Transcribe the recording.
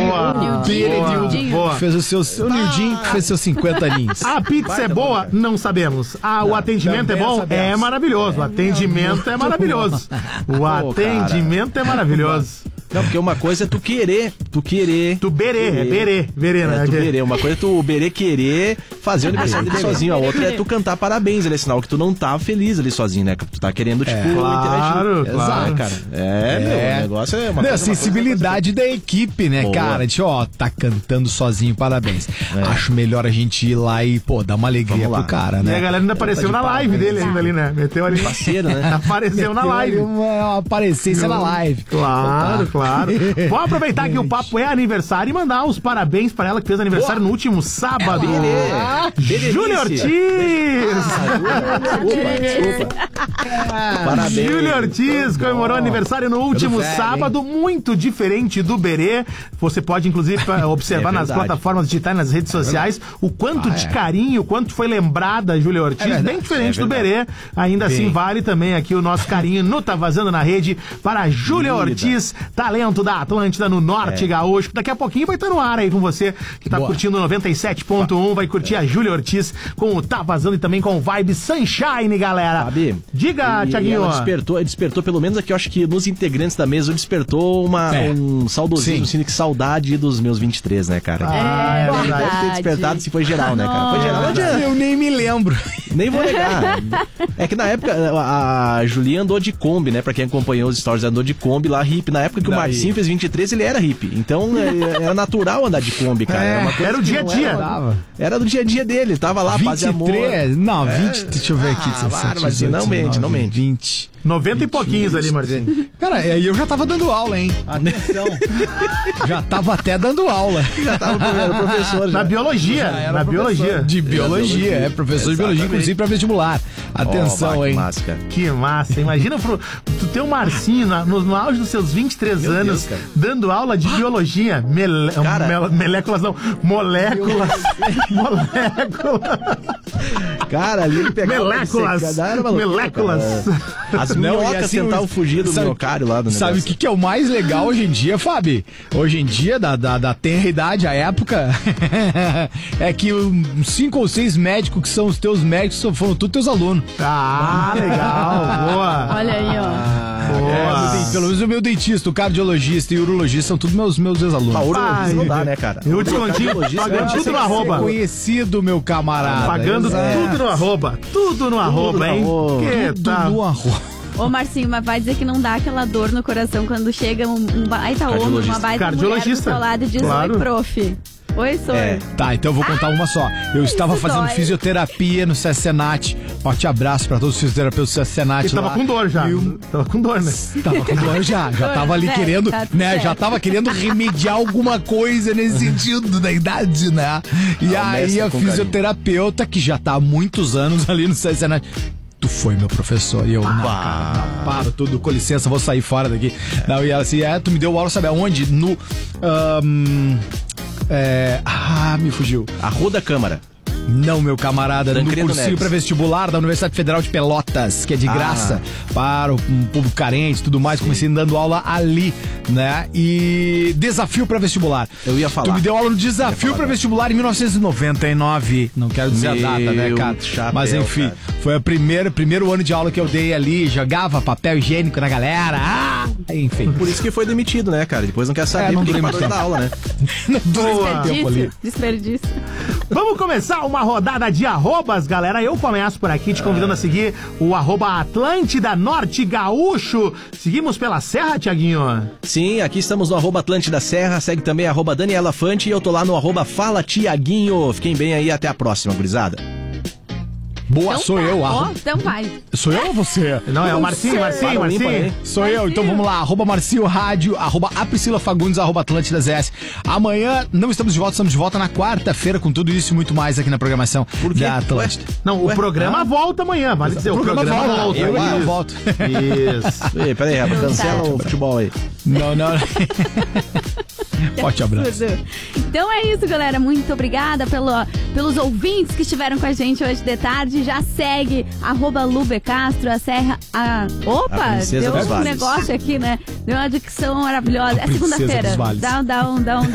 Boa. Boa. Fez o seu Nildinho, fez seus 50 aninhos. A pizza é boa? Não sabemos. O atendimento é bom? É maravilhoso. O atendimento é maravilhoso. O atendimento é maravilhoso. Não, porque uma coisa é tu querer. Tu berê, né? Tu berê. Uma coisa é tu berê querer fazer o aniversário dele sozinho. A outra é tu cantar parabéns. Ele é sinal que tu não tá feliz ali sozinho, né? Que tu tá querendo, claro, interagir. Exato, cara. O negócio é uma coisa. A sensibilidade da equipe, né, boa. Cara? Tá cantando sozinho, parabéns. Acho melhor a gente ir lá e, dar uma alegria pro cara, né? E a galera ainda apareceu na live dele ainda ali, né? Meteu ali. Parceiro, né? Apareceu na live. Uma aparecência na live. Claro. Vamos aproveitar que o papo é aniversário e mandar os parabéns pra ela que fez aniversário no último sábado. Júlia Ortiz! Desculpa. Parabéns. Júlia Ortiz comemorou aniversário no último sábado, muito diferente do Berê. Você pode, inclusive, observar nas plataformas digitais, nas redes sociais, o quanto de carinho, o quanto foi lembrada a Júlia Ortiz, bem diferente do Berê. Ainda assim, vale também aqui o nosso carinho no Tá Vazando na Rede para a Júlia Ortiz, talento da Atlântida no Norte Gaúcho. Daqui a pouquinho vai estar no ar aí com você que tá curtindo 97.1, vai curtir a Júlia Ortiz com o Tá Vazando e também com o Vibe Sunshine, galera. Sabe? Diga, Thiaguinho. Ela despertou, pelo menos aqui, eu acho que nos integrantes da mesa, despertou um saudosismo, assim, que saudade dos meus 23, né, cara? Deve ter despertado se foi geral, né, cara? Foi geral. Eu nem me lembro. Nem vou negar. É que na época, a Julia andou de Kombi, né? Pra quem acompanhou os stories, andou de Kombi lá, hippie. Na época que o Marcinho fez 23, ele era hippie. Então, era natural andar de Kombi, cara. Era o dia a dia. Era do dia a dia dele. Tava lá, paz e amor. 23? Não, 20, deixa eu ver aqui. Mas não mente. 20. 90 e pouquinhos ali, Marcinho. Cara, eu já tava dando aula, hein? Atenção. Já tava até dando aula. Já tava professor. Na biologia. Na biologia. De biologia, professor de biologia, inclusive pra vestibular. Atenção, hein? Que massa. Imagina tu ter o Marcinho no auge dos seus 23 anos, Deus, dando aula de biologia. Moléculas não. Moléculas. Cara, ali ele pegava... Moléculas. As minhocas tentavam fugir do minhocário lá do negócio. Sabe o que é o mais legal hoje em dia, Fábio? Hoje em dia, da tenra idade, a época, é que 5 ou 6 médicos que são os teus médicos foram todos teus alunos. Legal. Boa. Olha aí, ó. Pelo menos o meu dentista, o cardiologista e o urologista são todos meus ex-alunos. Urologista não dá, né, cara? E o descontinho, pagando tudo no arroba. Conhecido, meu camarada. Pagando tudo no arroba. Tudo no arroba, hein? Tudo no arroba. Ô Marcinho, mas vai dizer que não dá aquela dor no coração quando chega um baita homem, uma baita mulher do seu lado e diz: oi, prof. Oi, Sor. Tá, então eu vou contar uma só. Eu estava fazendo fisioterapia no Cessenat. Forte abraço pra todos os fisioterapeutas do Cessenat. Ele tava com dor já. Tava com dor, né? Tava com dor já. Já tava ali querendo, né? Já tava querendo remediar alguma coisa nesse sentido da idade, né? E aí a fisioterapeuta, que já tá há muitos anos ali no Cessenat: tu foi meu professor. E eu, para tudo, com licença, vou sair fora daqui. Não, e ela assim, tu me deu aula, sabe aonde? No... me fugiu. A Rua da Câmara. Não, meu camarada, no cursinho pré-vestibular da Universidade Federal de Pelotas, que é de graça para o público carente e tudo mais. Comecei dando aula ali, né? E desafio pré-vestibular. Eu ia falar. Tu me deu aula no desafio pré-vestibular em 1999. Não quero dizer a data, né, cara? Mas enfim, foi o primeiro ano de aula que eu dei ali. Jogava papel higiênico na galera. Enfim. Por isso que foi demitido, né, cara? Depois não quer saber porque parou de dar aula, né? Desperdício. Vamos começar uma rodada de arrobas, galera. Eu começo por aqui te convidando a seguir o @Atlântida Norte Gaúcho. Seguimos pela Serra, Thiaguinho? Sim, aqui estamos no @Atlântida Serra. Segue também @Daniela Fante e eu tô lá no @Fala Thiaguinho. Fiquem bem aí, até a próxima, gurizada. Boa, então sou eu. Então vai. Sou eu ou você? Não, é o Marcinho. Sou eu, então vamos lá. @Marcinho Rádio, @A Priscila Fagundes, @Atlântida ZS. Amanhã não estamos de volta na quarta-feira com tudo isso e muito mais aqui na programação da Atlântida. Não, o programa volta amanhã, vale dizer. O programa volta. Eu volto. Isso. Ei, peraí, rapaz, cancela o futebol aí. Não. Forte abraço. Então é isso, galera. Muito obrigada pelos ouvintes que estiveram com a gente hoje de tarde. Já segue @LubeCastro, a Serra. Opa, deu um negócio aqui, né? Deu uma dicção maravilhosa. É segunda-feira. Dá um